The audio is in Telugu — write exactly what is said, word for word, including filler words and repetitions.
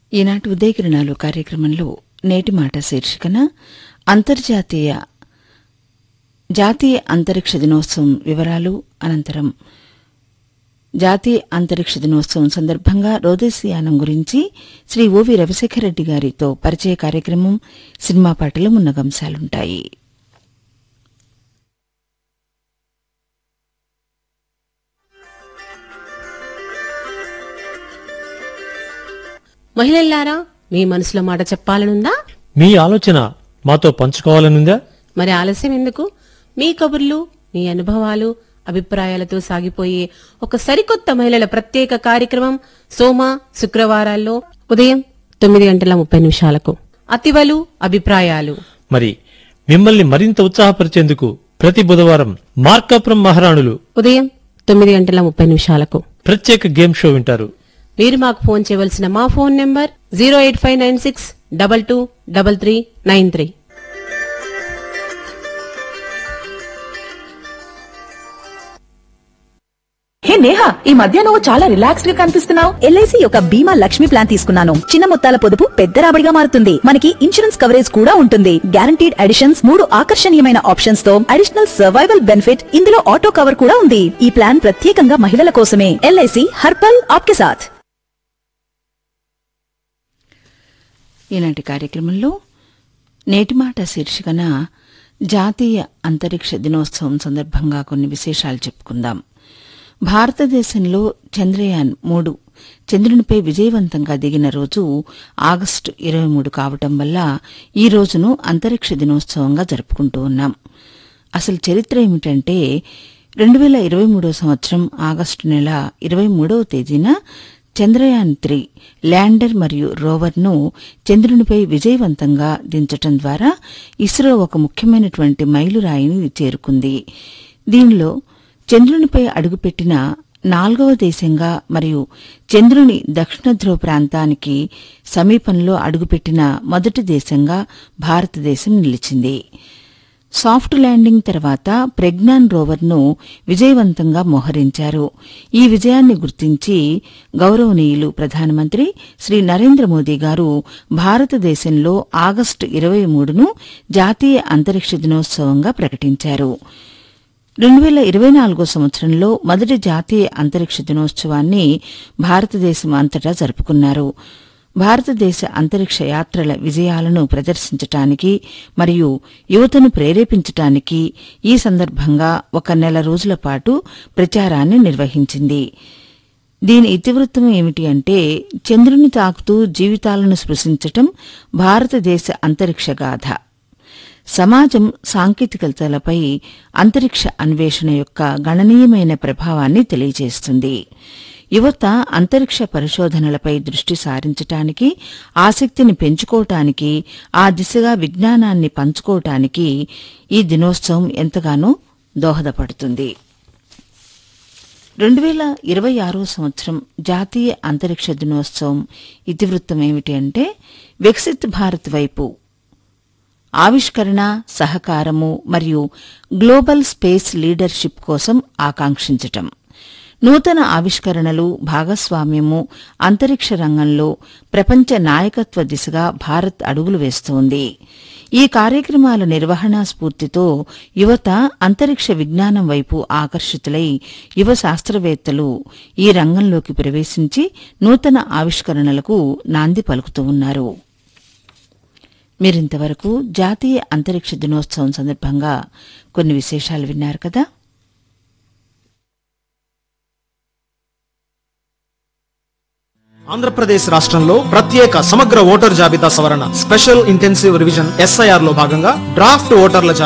ఈనాటి ఉదయకిరణాలు కార్యక్రమంలో నేటి మాట శీర్షికన అంతర్జాతీయ జాతీయ అంతరిక్ష దినోత్సవం వివరాలు, అనంతరం జాతీయ అంతరిక్ష దినోత్సవం సందర్భంగా రోదేశీయానం గురించి శ్రీ ఓవి రవిశేఖర రెడ్డి గారితో పరిచయ కార్యక్రమం, సినిమా పాటలు మున్నగంశాలుంటాయి. మహిళల్లారా, మీ మనసులో మాట చెప్పాలనుందా? మీ ఆలోచన మాతో పంచుకోవాలనుందా? మరి ఆలస్యం ఎందుకు? మీ కబుర్లు, మీ అనుభవాలు, అభిప్రాయాలతో సాగిపోయే ఒక సరికొత్త మహిళల ప్రత్యేక కార్యక్రమం సోమ శుక్రవారాల్లో ఉదయం తొమ్మిది గంటల ముప్పై నిమిషాలకు అతివలు అభిప్రాయాలు. మరి మిమ్మల్ని మరింత ఉత్సాహపరిచేందుకు ప్రతి బుధవారం మార్కాపురం మహారాణులు ఉదయం తొమ్మిది గంటల ముప్పై నిమిషాలకు ప్రత్యేక గేమ్ షో వింటారు. మీరు మాకు ఫోన్ చేయవలసిన మా phone number zero eight five nine six double two double three nine three. హే నేహా, ఈ మధ్య నువ్వు చాలా రిలాక్స్డ్ గా కనిపిస్తున్నావు. ఎల్ఐసి యొక్క బీమా లక్ష్మి ప్లాన్ తీసుకున్నాను. చిన్న మొత్తాల పొదుపు పెద్ద రాబడిగా మారుతుంది. మనకి ఇన్సూరెన్స్ కవరేజ్ కూడా ఉంటుంది. గ్యారంటీడ్ అడిషన్స్, మూడు ఆకర్షణీయమైన ఆప్షన్స్ తో అడిషనల్ సర్వైవల్ బెనిఫిట్, ఇందులో ఆటో కవర్ కూడా ఉంది. ఈ ప్లాన్ ప్రత్యేకంగా మహిళల కోసమే. ఎల్ఐసి హర్పల్ ఆప్కే సాథ్. ఈనాటి కార్యక్రమంలో నేటి మాట శీర్షికన జాతీయ అంతరిక్ష దినోత్సవం సందర్భంగా కొన్ని విశేషాలు చెప్పుకుందాం. భారతదేశంలో చంద్రయాన్ మూడు చంద్రునిపై విజయవంతంగా దిగిన రోజు ఆగస్టు ఇరవై మూడు కావటం వల్ల ఈ రోజును అంతరిక్ష దినోత్సవంగా జరుపుకుంటూ ఉన్నాం. అసలు చరిత్ర ఏమిటంటే, రెండు వేల ఇరవై మూడో సంవత్సరం ఆగస్టు నెల ఇరవై మూడవ తేదీన చంద్రయాన్ త్రీ ల్యాండర్ మరియు రోవర్ను చంద్రునిపై విజయవంతంగా దించటం ద్వారా ఇస్రో ఒక ముఖ్యమైనటువంటి మైలురాయిని చేరుకుంది. దీనిలో చంద్రునిపై అడుగుపెట్టిన నాలుగవ దేశంగా మరియు చంద్రుని దక్షిణ ధ్రువ ప్రాంతానికి సమీపంలో అడుగుపెట్టిన మొదటి దేశంగా భారతదేశం నిలిచింది. సాఫ్ట్ ల్యాండింగ్ తర్వాత ప్రజ్ఞాన్ రోవర్ను విజయవంతంగా మోహరించారు. ఈ విజయాన్ని గుర్తించి గౌరవనీయులు ప్రధానమంత్రి శ్రీ నరేంద్ర మోదీ గారు భారతదేశంలో ఆగస్టు ఇరవై మూడును జాతీయ అంతరిక్ష దినోత్సవంగా ప్రకటించారు. రెండు వేల ఇరవై నాలుగో సంవత్సరంలో మొదటి జాతీయ అంతరిక్ష దినోత్సవాన్ని భారతదేశం అంతటా జరుపుకున్నారు. భారతదేశ అంతరిక్ష యాత్రల విజయాలను ప్రదర్శించటానికి మరియు యువతను ప్రేరేపించటానికి ఈ సందర్భంగా ఒక నెల రోజుల పాటు ప్రచారాన్ని నిర్వహించింది. దీని ఇతివృత్తం ఏమిటి అంటే, చంద్రుని తాకుతూ జీవితాలను స్పృశించటం భారతదేశ అంతరిక్ష గాథ. సమాజం సాంకేతికతలపై అంతరిక్ష అన్వేషణ యొక్క గణనీయమైన ప్రభావాన్ని తెలియజేస్తుంది. యువత అంతరిక్ష పరిశోధనలపై దృష్టి సారించటానికి, ఆసక్తిని పెంచుకోవటానికి, ఆ దిశగా విజ్ఞానాన్ని పంచుకోవటానికి ఈ దినోత్సవం ఎంతగానో దోహదపడుతుంది. రెండు వేల ఇరవై ఆరో సంవత్సరం జాతీయ అంతరిక్ష దినోత్సవం ఇతివృత్తం ఏమిటి అంటే, వికసిత్ భారత్ వైపు ఆవిష్కరణ, సహకారము మరియు గ్లోబల్ స్పేస్ లీడర్షిప్ కోసం ఆకాంక్షించటం. నూతన ఆవిష్కరణలు, భాగస్వామ్యము, అంతరిక్ష రంగంలో ప్రపంచ నాయకత్వ దిశగా భారత్ అడుగులు వేస్తోంది. ఈ కార్యక్రమాల నిర్వహణా స్ఫూర్తితో యువత అంతరిక్ష విజ్ఞానం వైపు ఆకర్షితులై యువ శాస్త్రవేత్తలు ఈ రంగంలోకి ప్రవేశించి నూతన ఆవిష్కరణలకు నాంది పలుకుతూ ఉన్నారు. మీరింతవరకు జాతీయ అంతరిక్ష దినోత్సవం సందర్భంగా కొన్ని విశేషాలు విన్నారు కదా. ఆంధ్రప్రదేశ్ రాష్ట్రంలో ప్రత్యేక సమగ్ర ఓటర్ జాబితా సవరణ స్పెషల్ ఇంటెన్సివ్ రివిజన్ ఎస్ఐఆర్ లో భాగంగా డ్రాఫ్ట్ ఓటర్ల